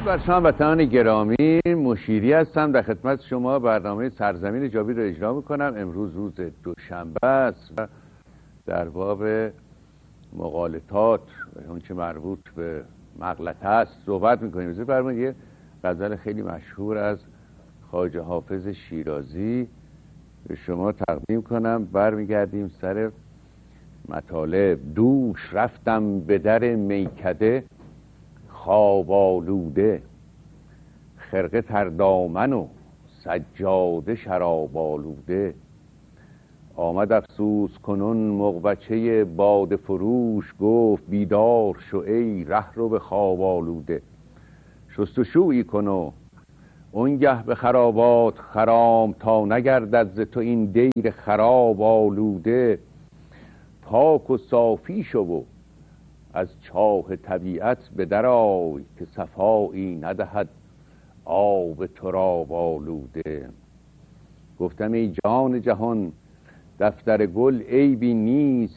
بر شما وطنان گرامی، مشیری هستم. در خدمت شما برنامه سرزمین جاوید رو اجرا میکنم. امروز روز دوشنبه است و در باب مغالطات و اون چه مربوط به مغلطه است صحبت میکنیم. برنامه یه غزل خیلی مشهور از خواجه حافظ شیرازی به شما تقدیم کنم. برمیگردیم سر مطالب. دوش رفتم به در میکده، خواب آلوده، خرقه تردامن و سجاده شراب آلوده. آمد افسوس کنون مغبچه باده فروش، گفت بیدار شو ای رهرو به خواب آلوده. شستشویی کن و اونگه به خرابات خرام، تا نگردد ز تو این دیر خراب آلوده. پاک و صافی شو و از چاه طبیعت به در آی، که صفایی ندهد آب تراب آلوده. گفتم ای جان جهان دفتر گل عیبی نیست،